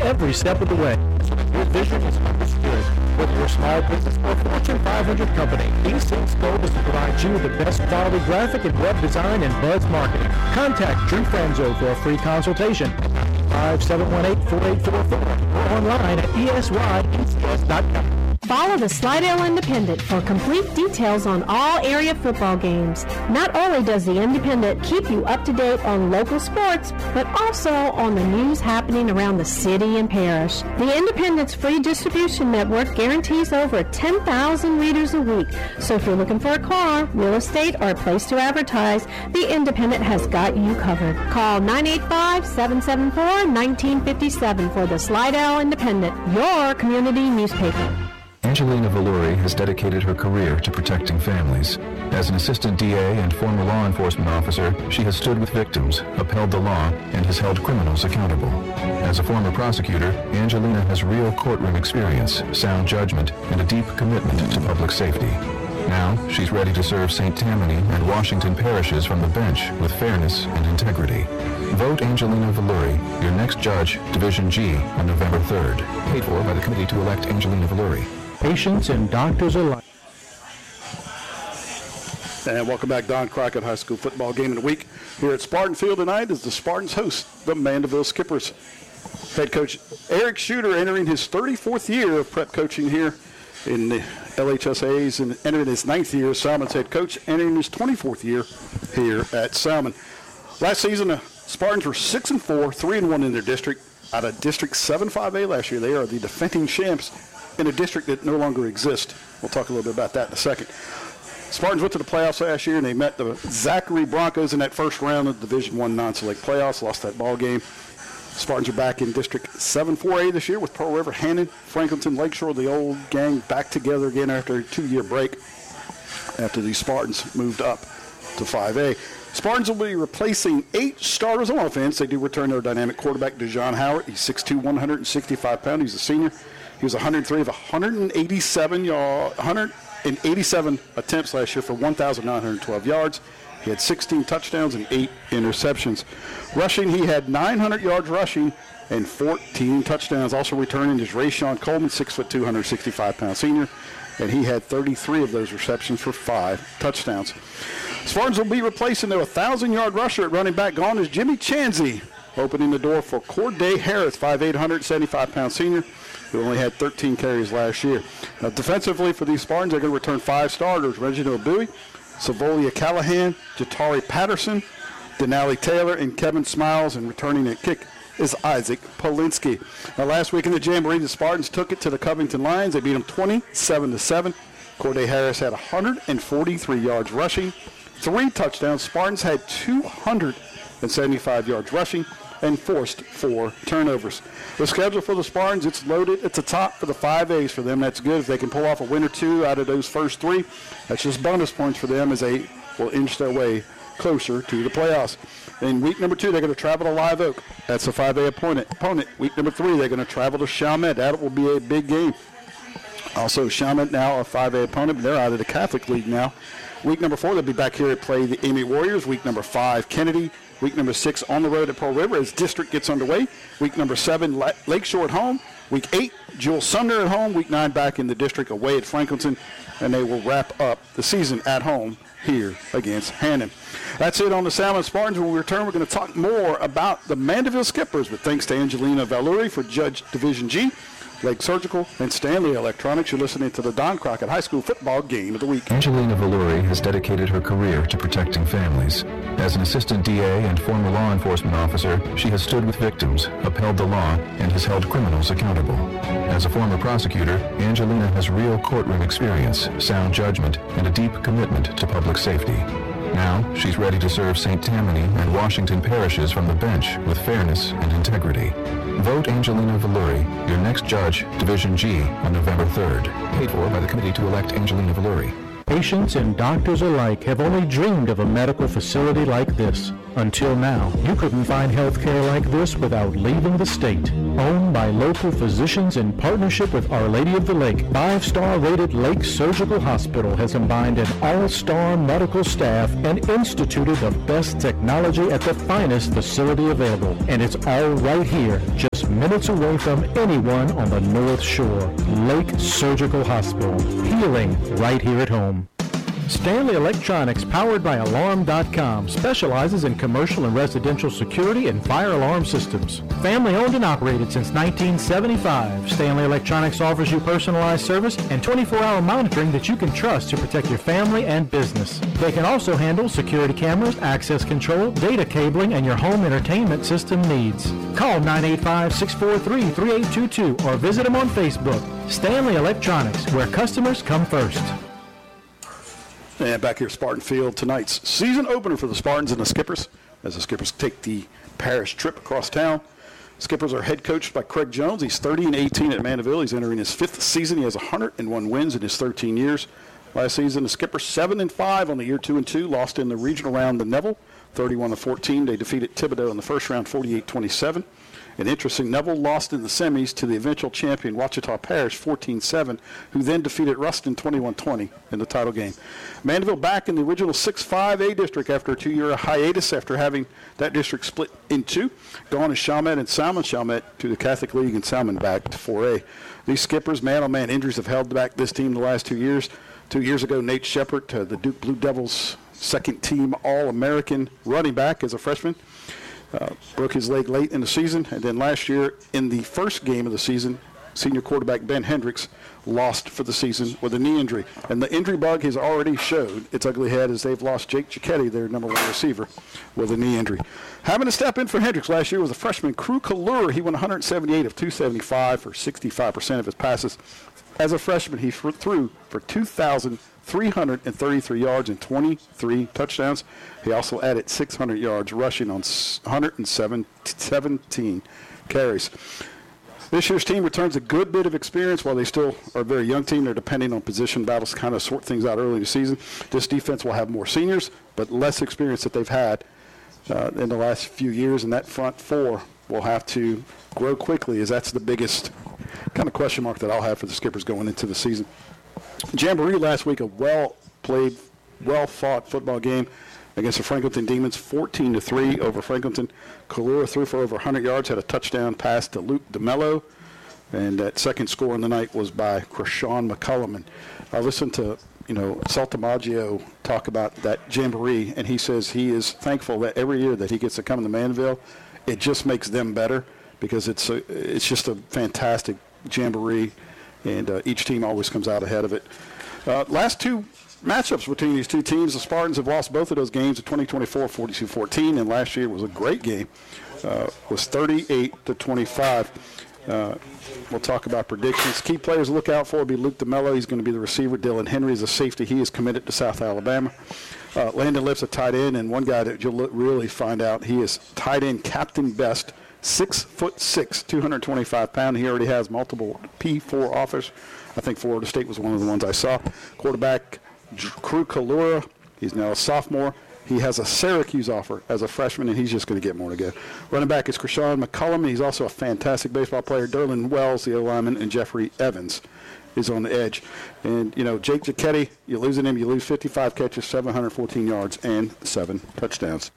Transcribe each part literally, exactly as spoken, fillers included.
every step of the way. Your vision is understood. Whether you're a small business or a Fortune five hundred company, eSync's goal is to provide you with the best quality graphic and web design and buzz marketing. Contact Drew Franzo for a free consultation. five seven one eight, four eight four four or online at E S Y N C S dot com. Follow the Slidell Independent for complete details on all area football games. Not only does the Independent keep you up to date on local sports, but also on the news happening around the city and parish. The Independent's free distribution network guarantees over ten thousand readers a week. So if you're looking for a car, real estate, or a place to advertise, the Independent has got you covered. Call nine eight five, seven seven four, one nine five seven for the Slidell Independent, your community newspaper. Angelina Valuri has dedicated her career to protecting families. As an assistant D A and former law enforcement officer, she has stood with victims, upheld the law, and has held criminals accountable. As a former prosecutor, Angelina has real courtroom experience, sound judgment, and a deep commitment to public safety. Now, she's ready to serve Saint Tammany and Washington parishes from the bench with fairness and integrity. Vote Angelina Valuri, your next judge, Division G, on November third. Paid for by the committee to elect Angelina Valuri. Patients and doctors alike. And welcome back, Don Crockett High School football game of the week. Here at Spartan Field tonight as the Spartans host the Mandeville Skippers. Head coach Eric Shooter entering his thirty-fourth year of prep coaching here in the L H S As and entering his ninth year as Salmon's head coach, entering his twenty-fourth year here at Salmon. Last season, the Spartans were six and four, three and one in their district. Out of District seven five A last year, they are the defending champs in a district that no longer exists. We'll talk a little bit about that in a second. Spartans went to the playoffs last year, and they met the Zachary Broncos in that first round of the Division One non-select playoffs, lost that ball game. Spartans are back in District seven four A this year with Pearl River, Hannon, Franklinton, Lakeshore, the old gang back together again after a two-year break after the Spartans moved up to five A. Spartans will be replacing eight starters on offense. They do return their dynamic quarterback, DeJohn Howard. He's six two, one hundred sixty-five pounds. He's a senior. He was one hundred three of one hundred eighty-seven, yard, one hundred eighty-seven attempts last year for one thousand nine hundred twelve yards. He had sixteen touchdowns and eight interceptions. Rushing, he had nine hundred yards rushing and fourteen touchdowns. Also returning is Rayshawn Coleman, six foot two, one hundred sixty-five pound senior, and he had thirty-three of those receptions for five touchdowns. Spartans will be replacing their one thousand yard rusher at running back. Gone is Jimmy Chanzy, opening the door for Corday Harris, five eight, one hundred seventy-five pound senior, who only had thirteen carries last year. Now, defensively for these Spartans, they're going to return five starters: Reginald Bowie, Savolia Callahan, Jatari Patterson, Denali Taylor, and Kevin Smiles. And returning at kick is Isaac Polinsky. Now, last week in the Jamboree, the Spartans took it to the Covington Lions. They beat them twenty-seven to seven. Corday Harris had one hundred forty-three yards rushing, three touchdowns. Spartans had two hundred seventy-five yards rushing and forced four turnovers. The schedule for the Spartans, it's loaded at the top for the five A's for them. That's good. If they can pull off a win or two out of those first three, that's just bonus points for them as they will inch their way closer to the playoffs. In week number two, they're going to travel to Live Oak. That's a five A opponent. opponent. Week number three, they're going to travel to Chalmette. That will be a big game. Also, Chalmette now a five A opponent, but they're out of the Catholic League now. Week number four, they'll be back here to play the Amy Warriors. Week number five, Kennedy. Week number six, on the road at Pearl River as district gets underway. Week number seven, La- Lakeshore at home. Week eight, Jewel Sumner at home. Week nine, back in the district away at Franklinton. And they will wrap up the season at home here against Hannon. That's it on the Salmon Spartans. When we return, we're going to talk more about the Mandeville Skippers, with thanks to Angelina Valuri for Judge Division G, Lake Surgical, and Stanley Electronics. You're listening to the Don Crockett High School football game of the week. Angelina Valuri has dedicated her career to protecting families. As an assistant D A and former law enforcement officer, she has stood with victims, upheld the law, and has held criminals accountable. As a former prosecutor, Angelina has real courtroom experience, sound judgment, and a deep commitment to public safety. Now, she's ready to serve Saint Tammany and Washington parishes from the bench with fairness and integrity. Vote Angelina Valuri, your next judge, Division G, on November third. Paid for by the committee to elect Angelina Valuri. Patients and doctors alike have only dreamed of a medical facility like this. Until now, you couldn't find health care like this without leaving the state. Owned by local physicians in partnership with Our Lady of the Lake, five-star rated Lake Surgical Hospital has combined an all-star medical staff and instituted the best technology at the finest facility available. And it's all right here, just minutes away from anyone on the North Shore. Lake Surgical Hospital. Healing right here at home. Stanley Electronics, powered by Alarm dot com, specializes in commercial and residential security and fire alarm systems. Family owned and operated since nineteen seventy-five, Stanley Electronics offers you personalized service and twenty-four hour monitoring that you can trust to protect your family and business. They can also handle security cameras, access control, data cabling, and your home entertainment system needs. Call nine eight five, six four three, three eight two two or visit them on Facebook. Stanley Electronics, where customers come first. And back here at Spartan Field, tonight's season opener for the Spartans and the Skippers, as the Skippers take the parish trip across town. Skippers are head coached by Craig Jones. He's thirty and eighteen at Mandeville. He's entering his fifth season. He has one hundred one wins in his thirteen years. Last season, the Skippers seven and five on the year two and two, lost in the regional round to Neville, thirty-one to fourteen. They defeated Thibodaux in the first round, forty-eight twenty-seven. And interesting, Neville lost in the semis to the eventual champion Ouachita Parish, fourteen seven, who then defeated Ruston twenty-one twenty in the title game. Mandeville back in the original six five A district after a two-year hiatus after having that district split in two. Gone is Chalmette and Salmon. Chalmette to the Catholic League and Salmon back to four A. These Skippers, man-on-man injuries have held back this team the last two years. Two years ago, Nate Shepard, uh, the Duke Blue Devils' second-team All-American running back as a freshman, Uh, broke his leg late in the season, and then last year in the first game of the season, senior quarterback Ben Hendricks lost for the season with a knee injury. And the injury bug has already showed its ugly head as they've lost Jake Cicchetti, their number one receiver, with a knee injury. Having to step in for Hendricks last year was a freshman, Crew Kalura. He went one seventy-eight of two seventy-five for sixty-five percent of his passes. As a freshman, he threw for two thousand three hundred thirty-three yards and twenty-three touchdowns. He also added six hundred yards rushing on one hundred seventeen carries. This year's team returns a good bit of experience. While they still are a very young team, they're depending on position battles to kind of sort things out early in the season. This defense will have more seniors, but less experience that they've had uh, in the last few years, and that front four will have to grow quickly, as that's the biggest kind of question mark that I'll have for the Skippers going into the season. Jamboree last week, a well-played, well-fought football game against the Franklinton Demons, fourteen to three over Franklinton. Kalura threw for over one hundred yards, had a touchdown pass to Luke DeMello, and that second score in the night was by Krishawn McCullum. And I listened to, you know, Saltamaggio talk about that Jamboree, and he says he is thankful that every year that he gets to come to Mandeville, it just makes them better because it's a, it's just a fantastic Jamboree, and uh, each team always comes out ahead of it. Uh, last two matchups between these two teams, the Spartans have lost both of those games in twenty twenty-four, forty-two fourteen, and last year was a great game. Uh, was thirty-eight to twenty-five. Uh, we'll talk about predictions. Key players to look out for will be Luke DeMello. He's going to be the receiver. Dylan Henry is a safety. He is committed to South Alabama. Uh, Landon Lips, a tight end, and one guy that you'll really find out, he is tight end Captain Best, six foot six, two hundred twenty-five pounds. He already has multiple P four offers. I think Florida State was one of the ones I saw. Quarterback Crew Kalura, he's now a sophomore. He has a Syracuse offer as a freshman, and he's just going to get more to go. Running back is Krishawn McCullum. He's also a fantastic baseball player. Derlin Wells, the O-lineman, and Jeffrey Evans is on the edge. And, you know, Jake Cicchetti, you're losing him. You lose fifty-five catches, seven hundred fourteen yards, and seven touchdowns.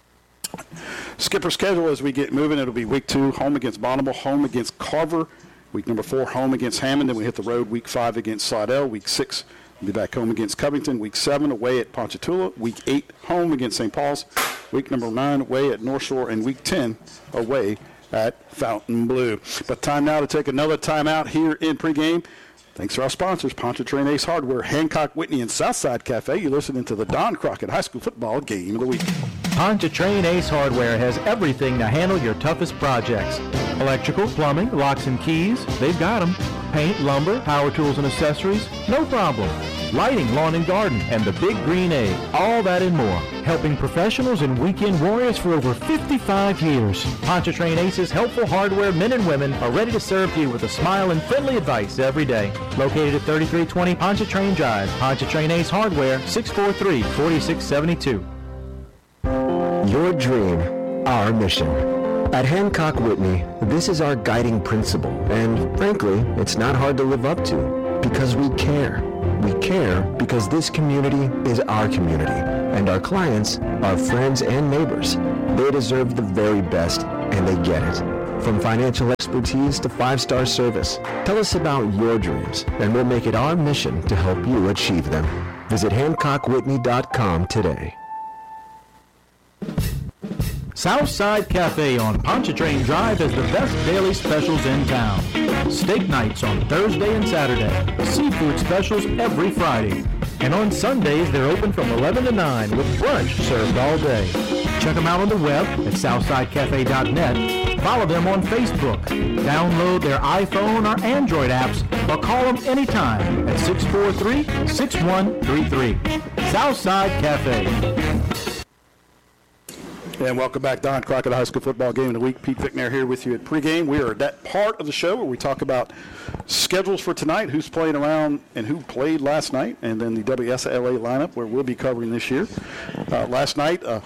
Skipper schedule as we get moving, it'll be week two, home against Bonneville, home against Carver. Week number four, home against Hammond. Then we hit the road week five against Slidell. Week six, we'll be back home against Covington. Week seven, away at Ponchatoula. Week eight, home against Saint Paul's. Week number nine, away at North Shore. And week ten, away at Fontainebleau. But time now to take another time out here in pregame. Thanks to our sponsors, Pontchartrain Ace Hardware, Hancock Whitney, and Southside Cafe. You're listening to the Don Crockett High School Football Game of the Week. Pontchartrain Ace Hardware has everything to handle your toughest projects. Electrical, plumbing, locks and keys, they've got them. Paint, lumber, power tools and accessories, no problem. Lighting, lawn and garden, and the Big Green Egg, all that and more. Helping professionals and weekend warriors for over fifty-five years. Pontchartrain Ace's helpful hardware men and women are ready to serve you with a smile and friendly advice every day. Located at thirty-three twenty Pontchartrain Drive, Pontchartrain Ace Hardware, six four three, four six seven two. Your dream, our mission. At Hancock Whitney, this is our guiding principle, and frankly, it's not hard to live up to, because we care. We care because this community is our community, and our clients are friends and neighbors. They deserve the very best, and they get it. From financial expertise to five-star service, tell us about your dreams, and we'll make it our mission to help you achieve them. Visit hancock whitney dot com today. Southside Cafe on Pontchartrain Drive has the best daily specials in town. Steak nights on Thursday and Saturday. Seafood specials every Friday. And on Sundays, they're open from eleven to nine with brunch served all day. Check them out on the web at southside cafe dot net. Follow them on Facebook. Download their iPhone or Android apps or call them anytime at six four three, six one three three. Southside Cafe. And welcome back, Don Crockett High School Football Game of the Week. Pete Vickner here with you at pregame. We are at that part of the show where we talk about schedules for tonight, who's playing around and who played last night, and then the W S L A lineup where we'll be covering this year. Uh, last night, uh,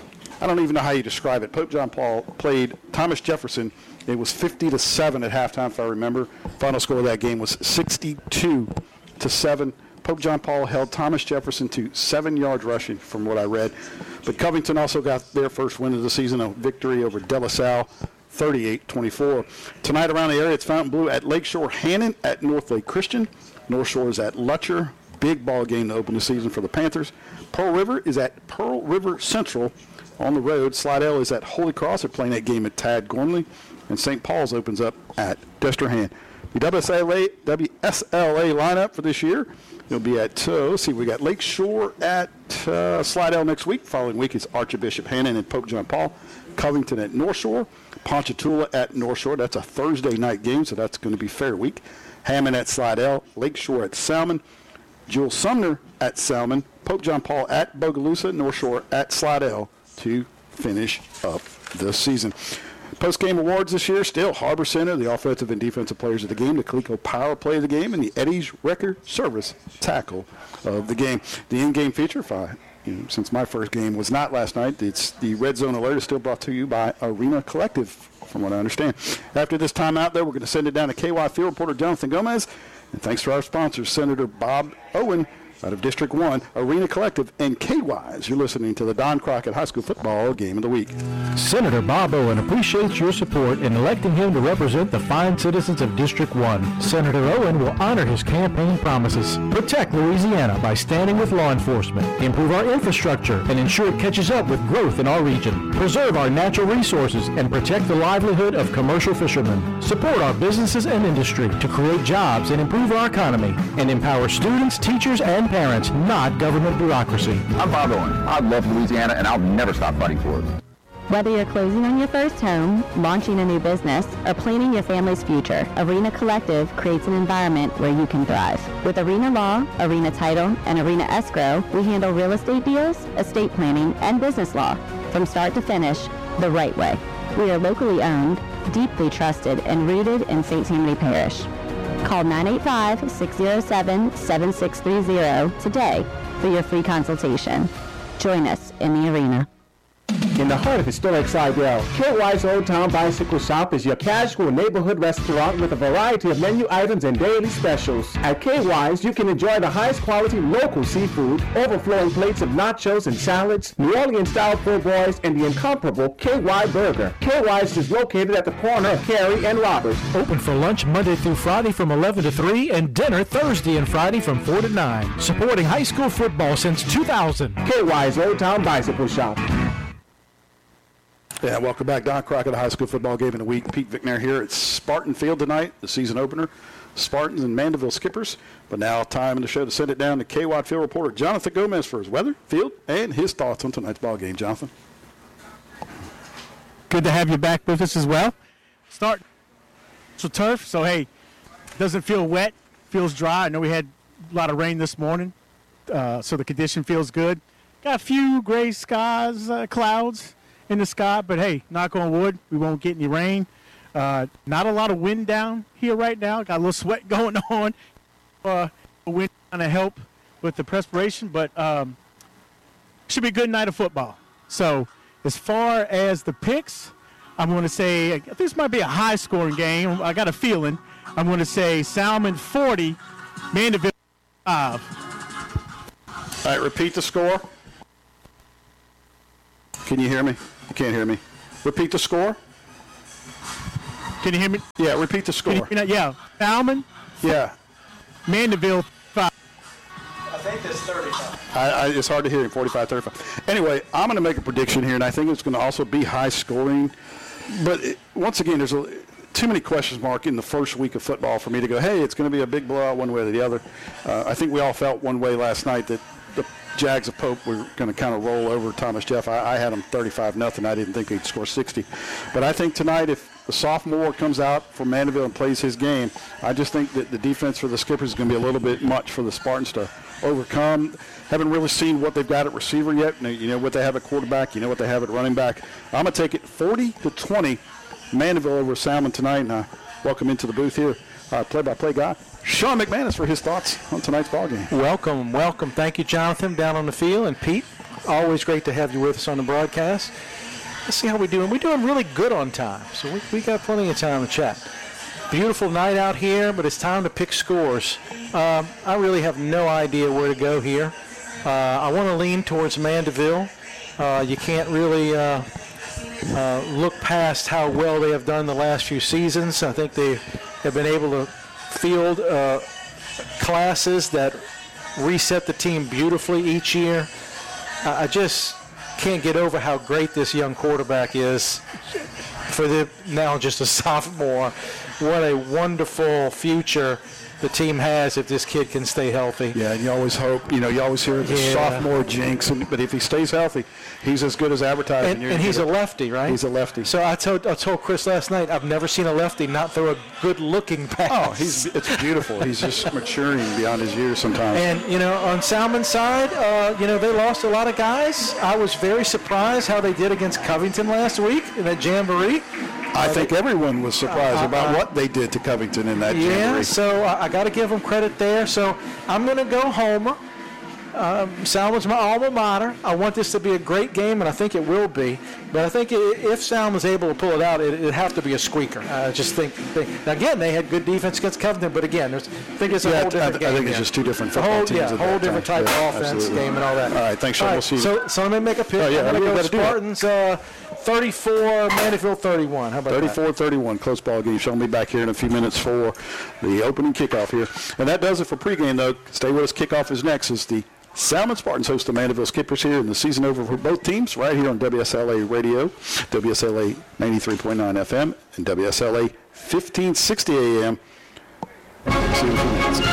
I don't even know how you describe it. Pope John Paul played Thomas Jefferson. It was fifty to seven at halftime, if I remember. Final score of that game was sixty-two to seven. Pope John Paul held Thomas Jefferson to seven yards rushing, from what I read. But Covington also got their first win of the season, a victory over De La Salle, thirty-eight twenty-four. Tonight around the area, it's Fontainebleau at Lakeshore, Hannon at North Lake Christian. North Shore is at Lutcher. Big ball game to open the season for the Panthers. Pearl River is at Pearl River Central on the road. Slidell is at Holy Cross. They're playing that game at Tad Gormley. And Saint Paul's opens up at Destrehan. The W S L A, W S L A lineup for this year, it'll be at, uh, let's see, we got Lakeshore at uh, Slidell next week. Following week is Archbishop Hannon and Pope John Paul. Covington at North Shore. Ponchatoula at North Shore. That's a Thursday night game, so that's going to be fair week. Hammond at Slidell. Lakeshore at Salmon. Jewel Sumner at Salmon. Pope John Paul at Bogalusa. North Shore at Slidell to finish up the season. Post-game awards this year, still Harbor Center, the offensive and defensive players of the game, the Coleco Power Play of the game, and the Eddie's Record Service Tackle of the game. The in-game feature, if I, you know, since my first game was not last night, it's the Red Zone Alert is still brought to you by Arena Collective, from what I understand. After this time out there, we're going to send it down to K Y field reporter Jonathan Gomez. And thanks to our sponsors, Senator Bob Owen, out of District one, Arena Collective, and K Ys. You're listening to the Don Crockett High School Football Game of the Week. Senator Bob Owen appreciates your support in electing him to represent the fine citizens of District one. Senator Owen will honor his campaign promises, protect Louisiana by standing with law enforcement, improve our infrastructure, and ensure it catches up with growth in our region, preserve our natural resources, and protect the livelihood of commercial fishermen, support our businesses and industry to create jobs and improve our economy, and empower students, teachers, and parents, not government bureaucracy. I'm Bob Owen. I love Louisiana, and I'll never stop fighting for it. Whether you're closing on your first home, launching a new business, or planning your family's future, Arena Collective creates an environment where you can thrive. With Arena Law, Arena Title, and Arena Escrow, we handle real estate deals, estate planning, and business law from start to finish the right way. We are locally owned, deeply trusted, and rooted in Saint Tammany Parish. Call nine eight five, six zero seven, seven six three zero today for your free consultation. Join us in the arena. In the heart of historic Slidell, K Y's Old Town Bicycle Shop is your casual neighborhood restaurant with a variety of menu items and daily specials. At K Y's, you can enjoy the highest quality local seafood, overflowing plates of nachos and salads, New Orleans-style po' boys, and the incomparable K Y Burger. K Y's is located at the corner of Carey and Roberts. Open for lunch Monday through Friday from eleven to three and dinner Thursday and Friday from four to nine. Supporting high school football since two thousand. K Y's Old Town Bicycle Shop. Yeah, welcome back. Don Crockett, High School Football Game of the Week. Pete Vickner here at Spartan Field tonight, the season opener. Spartans and Mandeville Skippers. But now time in the show to send it down to K Y field reporter Jonathan Gomez for his weather, field, and his thoughts on tonight's ball game. Jonathan. Good to have you back with us as well. Start so turf, so hey, doesn't feel wet, feels dry. I know we had a lot of rain this morning, uh, so the condition feels good. Got a few gray skies, uh, clouds in the sky, but hey, knock on wood, we won't get any rain. Uh, not a lot of wind down here right now. Got a little sweat going on. Uh, wind kind of help with the perspiration, but um, should be a good night of football. So as far as the picks, I'm going to say this might be a high-scoring game. I got a feeling. I'm going to say Salmon forty, Mandeville five. All right, repeat the score. Can you hear me? You can't hear me. Repeat the score. Can you hear me? Yeah, repeat the score. Can you hear me? Yeah. Salmon. Yeah. Mandeville, five. I think it's thirty-five. I, I, it's hard to hear, forty-five thirty-five. Anyway, I'm going to make a prediction here, and I think it's going to also be high scoring. But it, once again, there's a, too many questions mark in the first week of football for me to go, hey, it's going to be a big blowout one way or the other. Uh, I think we all felt one way last night that the Jags of Pope were going to kind of roll over Thomas Jeff. I, I had them thirty-five nothing. I didn't think they'd score sixty. But I think tonight, if the sophomore comes out for Mandeville and plays his game, I just think that the defense for the Skippers is going to be a little bit much for the Spartans to overcome. Haven't really seen what they've got at receiver yet. You know what they have at quarterback. You know what they have at running back. I'm going to take it forty to twenty, Mandeville over Salmon tonight. And I welcome into the booth here, uh, play-by-play guy, Sean McManus, for his thoughts on tonight's ballgame. Welcome, welcome. Thank you, Jonathan, down on the field. And Pete, always great to have you with us on the broadcast. Let's see how we're doing. We're doing really good on time, so we, we got plenty of time to chat. Beautiful night out here, but it's time to pick scores. Um, I really have no idea where to go here. Uh, I want to lean towards Mandeville. Uh, you can't really uh, uh, look past how well they have done the last few seasons. I think they have been able to field uh, classes that reset the team beautifully each year. Uh, I just can't get over how great this young quarterback is for the now just a sophomore. What a wonderful future the team has if this kid can stay healthy. Yeah, and you always hope, you know, you always hear the yeah. sophomore jinx, and, but if he stays healthy, he's as good as advertised. And, and he's a lefty, right? He's a lefty. So I told I told Chris last night, I've never seen a lefty not throw a good-looking pass. Oh, he's it's beautiful. He's just maturing beyond his years sometimes. And, you know, on Salmon's side, uh, you know, they lost a lot of guys. I was very surprised how they did against Covington last week in that jamboree. I uh, think they, everyone was surprised uh, about uh, what they did to Covington in that yeah, jamboree. Yeah, so I, I got to give them credit there. So I'm going to go Homer. Um, Salmon's my alma mater. I want this to be a great game, and I think it will be. But I think if Salmon's able to pull it out, it, it'd have to be a squeaker. I just think, think now again, they had good defense against Covington, but again, there's, I think it's a yeah, whole different I, game. I think it's here. just two different It's a football whole, teams. Yeah, a whole different time. type yeah, of offense absolutely. game and all that. All right, thanks, Sean. Right, We'll see you. So, so let me make a pick. Oh, yeah, I'm going to go better do it. Spartans uh, thirty-four, Mandeville thirty-one. How about thirty-four thirty-one, close ball game. Sean will be back here in a few minutes for the opening kickoff here. And that does it for pregame, though. Stay with us. Kickoff is next as the Salmon Spartans host the Mandeville Skippers here in the season over for both teams right here on W S L A Radio, W S L A ninety-three point nine F M, and W S L A fifteen sixty A M. See you in a few minutes.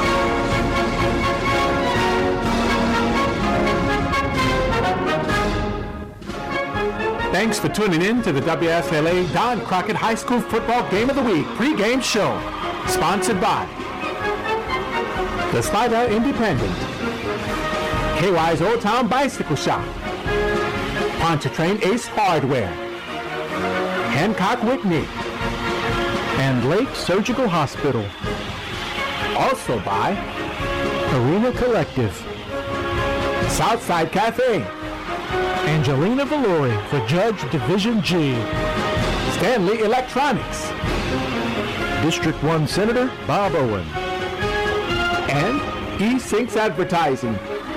Thanks for tuning in to the W S L A Don Crockett High School Football Game of the Week pregame show, sponsored by the Slidell Independent, K Y's Old Town Bicycle Shop, Pontchartrain Ace Hardware, Hancock Whitney, and Lake Surgical Hospital. Also by Arena Collective, Southside Cafe, Angelina Valori for Judge Division G, Stanley Electronics, District one Senator Bob Owen, and eSyncs Advertising.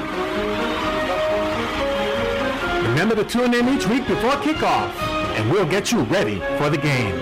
Remember to tune in each week before kickoff, and we'll get you ready for the game.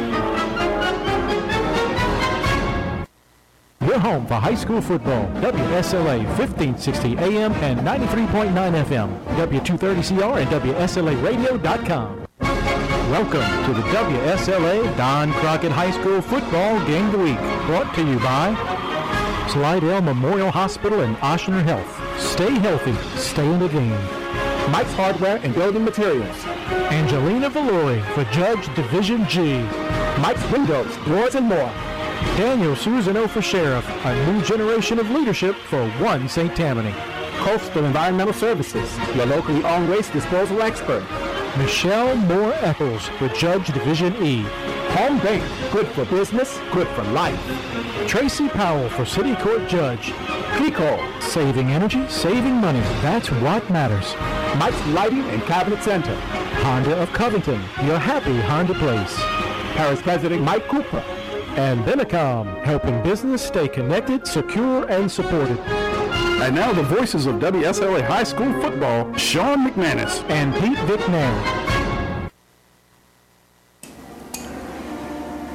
Your home for high school football, W S L A fifteen sixty A M and ninety-three point nine F M, W two thirty C R and W S L A radio dot com. Welcome to the W S L A Don Crockett High School Football Game of the Week, brought to you by Slidell Memorial Hospital and Oshner Health. Stay healthy, stay in the game. Mike's Hardware and Building Materials. Angelina Valori for Judge Division G. Mike's Windows, Doors, and more. Daniel Susano for Sheriff, a new generation of leadership for one Saint Tammany. Coastal Environmental Services, your locally owned waste disposal expert. Michelle Moore Eccles for Judge Division E. Home Bank, good for business, good for life. Tracy Powell for City Court Judge. Pico, saving energy, saving money, that's what matters. Mike's Lighting and Cabinet Center. Honda of Covington, your happy Honda place. Paris President Mike Cooper. And Benecom, helping business stay connected, secure, and supported. And now the voices of W S L A High School football, Sean McManus and Pete Vicknair.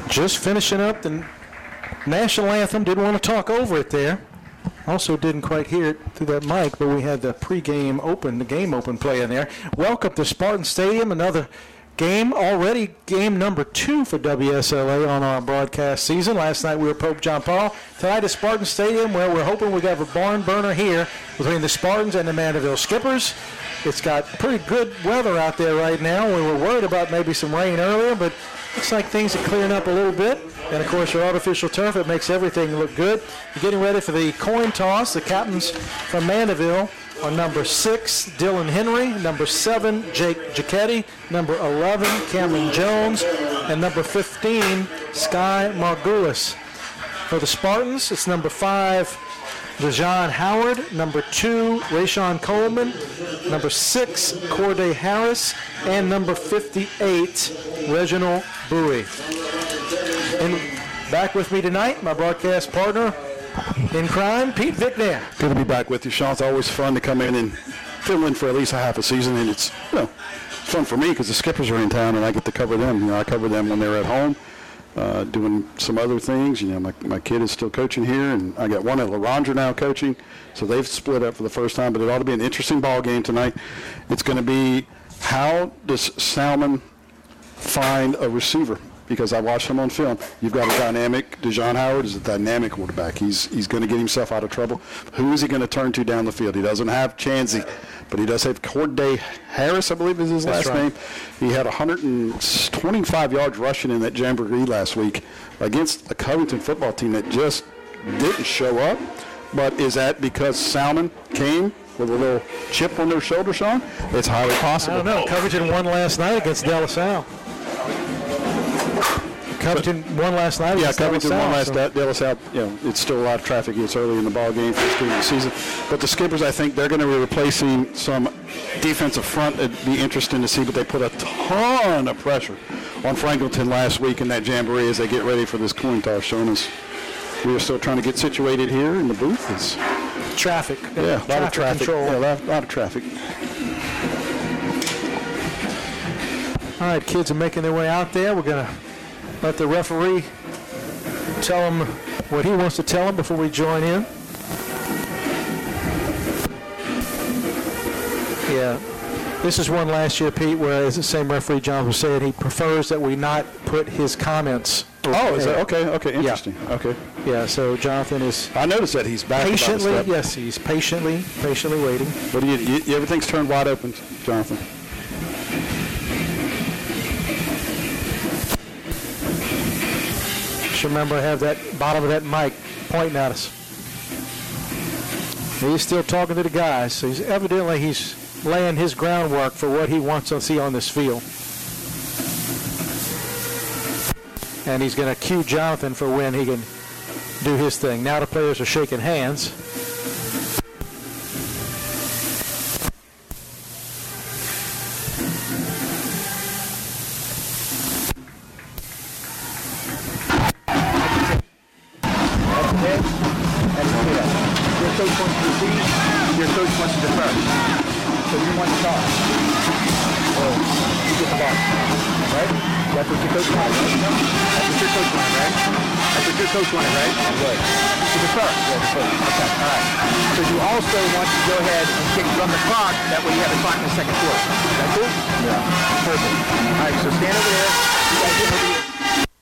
just finishing up the national anthem. Didn't want to talk over it there. Also didn't quite hear it through that mic, but we had the pregame open, the game open play in there. Welcome to Spartan Stadium, another game, already game number two for W S L A on our broadcast season. Last night we were Pope John Paul. Tonight at Spartan Stadium, where we're hoping we have a barn burner here between the Spartans and the Mandeville Skippers. It's got pretty good weather out there right now. We were worried about maybe some rain earlier, but looks like things are clearing up a little bit. And, of course, your artificial turf, it makes everything look good. You're getting ready for the coin toss. The captains from Mandeville are number six, Dylan Henry, number seven, Jake Giacchetti, number eleven, Cameron Jones, and number fifteen, Sky Margulis. For the Spartans, it's number five, Dejan Howard, number two, Rayshawn Coleman, number six, Corday Harris, and number fifty-eight, Reginald Bowie. And back with me tonight, my broadcast partner in crime, Pete Vicknair. Good to be back with you, Sean. It's always fun to come in and fill in for at least a half a season, and it's, you know, fun for me because the Skippers are in town and I get to cover them. You know, I cover them when they're at home, uh, doing some other things. You know, my, my kid is still coaching here, and I got one at LaRondra now coaching, so they've split up for the first time. But it ought to be an interesting ball game tonight. It's going to be, how does Salmon find a receiver? Because I watched him on film. You've got a dynamic, Dejan Howard is a dynamic quarterback. He's he's going to get himself out of trouble. Who is he going to turn to down the field? He doesn't have Chansey, but he does have Corday Harris, I believe is his That's last right. name. He had one hundred twenty-five yards rushing in that jamboree last week against a Covington football team that just didn't show up. But is that because Salmon came with a little chip on their shoulder, Sean? It's highly possible. I don't know. Covington won last night against De La Salle. Covington won last night. Yeah, against De La Covington Salle, won last so- night. De La Salle, you know, it's still a lot of traffic. It's early in the ball game for this game of the season. But the Skippers, I think they're going to be replacing some defensive front. It'd be interesting to see, but they put a ton of pressure on Franklinton last week in that jamboree as they get ready for this coin toss, showing us we are still trying to get situated here in the booth. It's, Traffic. yeah, a lot of traffic. Control. Yeah, a lot, lot of traffic. All right, kids are making their way out there. We're going to let the referee tell them what he wants to tell them before we join in. Yeah, this is one last year, Pete, where, as the same referee John was saying, he prefers that we not put his comments. Oh, is that okay? Okay, interesting. Yeah. Okay. Yeah, so Jonathan is I noticed that he's back. patiently, about a step. yes, he's patiently, patiently waiting. But you, you, everything's turned wide open, Jonathan. Just remember, I have that bottom of that mic pointing at us. He's still talking to the guys, so he's evidently he's laying his groundwork for what he wants to see on this field. And he's going to cue Jonathan for when he can do his thing. Now the players are shaking hands. Your coach wants to receive, your coach wants to defer. So you want to talk. So you get the ball. Right? That's what your coach wanted, right? That's what your coach wanted, right? That's what your coach wanted, right? Good. To defer. Yeah, defer. Okay, all right. So you also want to go ahead and kick from the clock, that way you have a clock in the second quarter. Is that cool? Yeah. Perfect. All right, so stand over there. You guys get over here.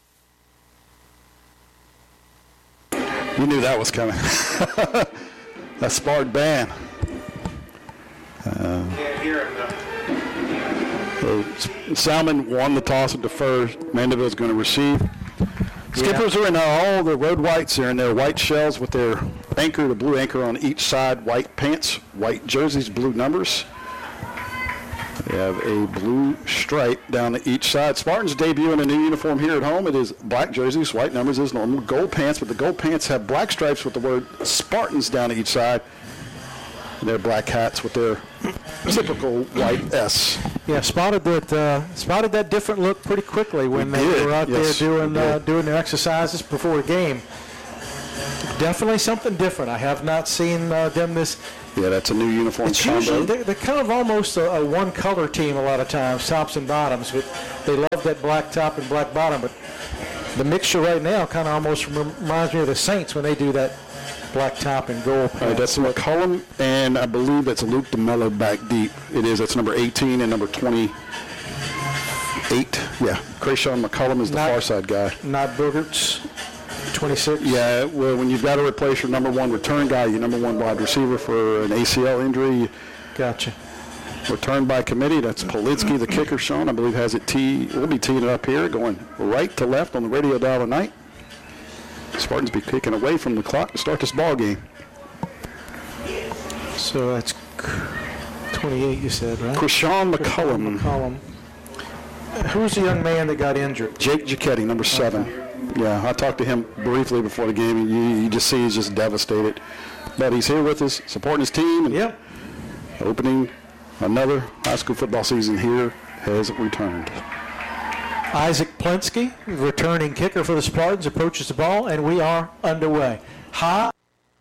You knew that was coming. That Spartan band. Uh, Can't hear him though. so Salmon won the toss and defers. Mandeville's going to receive. Skippers are in all the road whites. They're in their white shells with their anchor, the blue anchor on each side, white pants, white jerseys, blue numbers. They have a blue stripe down to each side. Spartans debut in a new uniform here at home. It is black jerseys, white numbers as normal, gold pants, but the gold pants have black stripes with the word Spartans down to each side. And their black hats with their typical white S. Yeah, spotted that uh, spotted that different look pretty quickly when We they did, were out yes, there doing we uh, did. doing their exercises before a game. Definitely something different. I have not seen uh, them this. Yeah, that's a new uniform It's combo. usually they're, they're kind of almost a, a one-color team a lot of times, tops and bottoms, but they love that black top and black bottom. But The mixture right now kind of almost reminds me of the Saints when they do that black top and gold. All right, that's McCollum, and I believe that's Luke DeMello back deep. It is. That's number eighteen and number twenty-eight. Yeah, Krayshawn McCollum is the Not, far side guy. Not Bogerts, twenty-six. Yeah, well, when you've got to replace your number one return guy, your number one wide receiver for an A C L injury. Gotcha. Returned by committee. That's Politsky, the kicker. Sean, I believe, has it tee. We'll be teeing it up here, going right to left on the radio dial tonight. Spartans be kicking away from the clock to start this ball game. So that's twenty-eight, you said, right? Krayshawn McCollum. McCollum. Who's the young man that got injured? Jake Giacchetti, number seven. Okay. Yeah, I talked to him briefly before the game, and you, you just see he's just devastated. But he's here with us, supporting his team. And yep. Opening another high school football season here has returned. Isaac Plinsky, returning kicker for the Spartans, approaches the ball, and we are underway. High.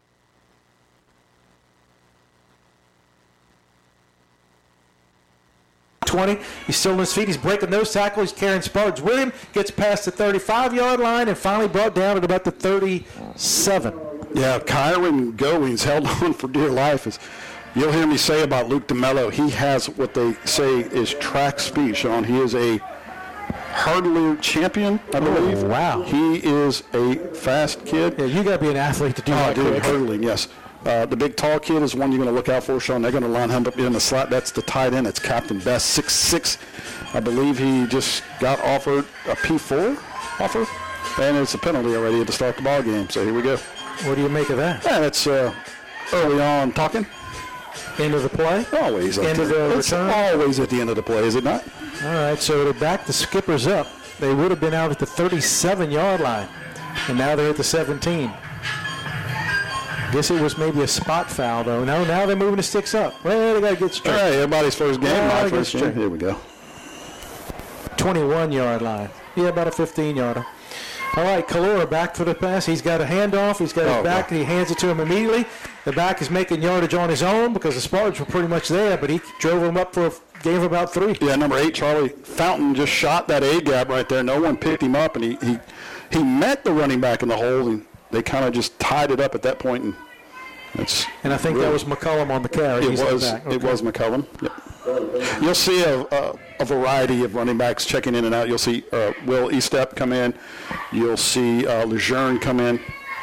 twenty. He's still on his feet. He's breaking those tackles. He's carrying Spartans with him. Gets past the thirty-five-yard line and finally brought down at about the thirty-seven. Yeah, Kyron Goings held on for dear life. As you'll hear me say about Luke DeMello, he has what they say is track speed, Sean. He is a hurdler champion, I believe. Oh, wow. He is a fast kid. Yeah, you got to be an athlete to do oh, that. Dude, quick. hurdling, yes. Uh, the big tall kid is one you're going to look out for, Sean. They're going to line him up in the slot. That's the tight end. It's Captain Best, six six. I believe he just got offered a P four offer, and it's a penalty already to start the ball game. So here we go. What do you make of that? Yeah, that's uh, early on talking. End of the play? Always. End of the it's return? always at the end of the play, is it not? All right, so to back the Skippers up, they would have been out at the thirty-seven-yard line, and now they're at the seventeen. Guess it was maybe a spot foul, though. No, now they're moving the sticks up. Well, they got to get straight. All right, everybody's first game. Yeah, My first game. Here we go. twenty-one-yard line. Yeah, about a fifteen-yarder. All right, Kalora back for the pass. He's got a handoff. He's got his oh, back, and he hands it to him immediately. The back is making yardage on his own because the Spartans were pretty much there, but he drove him up for a game of about three. Yeah, number eight, Charlie Fountain, just shot that A-gap right there. No one picked him up, and he he, he met the running back in the hole, and they kind of just tied it up at that point. And, it's and I think really, that was McCollum on the carry. It He's was. Okay. It was McCollum. Yep. You'll see a, a, a variety of running backs checking in and out. You'll see uh, Will Estep come in. You'll see uh, Lejeune come in.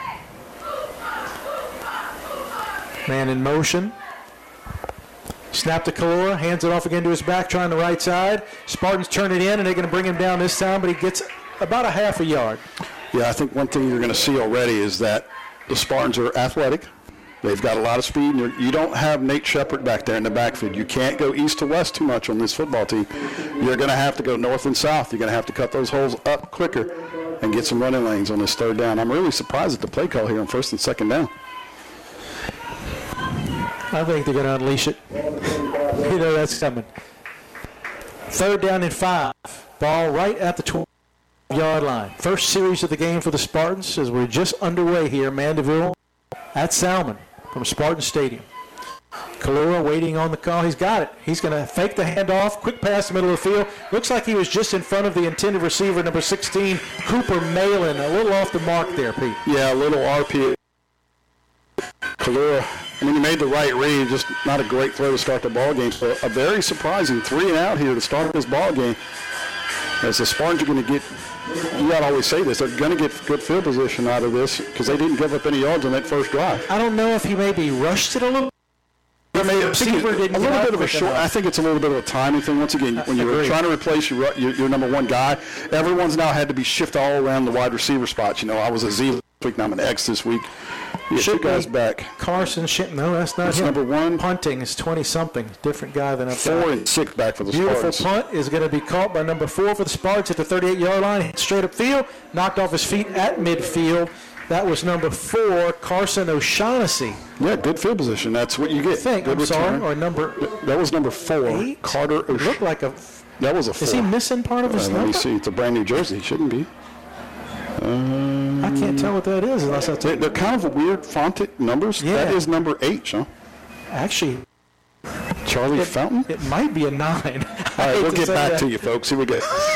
Man in motion. Snap to Kalora, hands it off again to his back, trying the right side. Spartans turn it in, and they're going to bring him down this time, but he gets about a half a yard. Yeah, I think one thing you're going to see already is that the Spartans are athletic. They've got a lot of speed. And you're, you don't have Nate Shepard back there in the backfield. You can't go east to west too much on this football team. You're going to have to go north and south. You're going to have to cut those holes up quicker and get some running lanes on this third down. I'm really surprised at the play call here on first and second down. I think they're going to unleash it. You know that's coming. Third down and five. Ball right at the twelve-yard line. First series of the game for the Spartans as we're just underway here, Mandeville at Salmon from Spartan Stadium. Kalora waiting on the call. He's got it. He's going to fake the handoff. Quick pass to the middle of the field. Looks like he was just in front of the intended receiver, number sixteen, Cooper Malin. A little off the mark there, Pete. Yeah, a little R P. Kalora, I mean, he made the right read, just not a great throw to start the ball game. So a very surprising three and out here to start this ball game. As the Spartans are going to get, you got to always say this, they're going to get good field position out of this because they didn't give up any yards on that first drive. I don't know if he maybe rushed it a little. I mean, I think it, a little bit of a short. I think it's a little bit of a timing thing. Once again, when you're Agreed. trying to replace your, your your number one guy, everyone's now had to be shifted all around the wide receiver spots. You know, I was a Z this week, now I'm an X this week. Yeah, two guys back. Carson Ship. No, that's not that's him. Number one. Punting is twenty-something. Different guy than up Four there. and six back for the Beautiful Spartans. punt is going to be caught by number four for the Spartans at the thirty-eight-yard line. Hit straight up field. Knocked off his feet at midfield. That was number four, Carson O'Shaughnessy. Yeah, good field position. That's what you get. I think. Good I'm return. sorry. Or number That was number four. eight? Carter It O'Shaughnessy. looked like a. That was a four. Is he missing part of his uh, number? Let me see. It's a brand new jersey. Shouldn't be. Um, I can't tell what that is unless I they, take they're kind of weird fonted numbers. Yeah. That is number eight, Sean. Actually, Charlie it, Fountain? it might be a nine. All right, we'll get back that. to you, folks. Here we go.